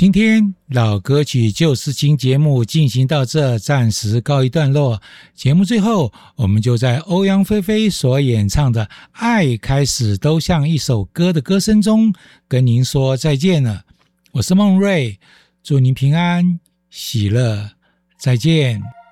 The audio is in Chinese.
今天老歌曲旧事情节目进行到这，暂时告一段落。节目最后，我们就在欧阳菲菲所演唱的《爱开始都像一首歌》的歌声中，跟您说再见了。我是孟瑞，祝您平安喜乐，再见。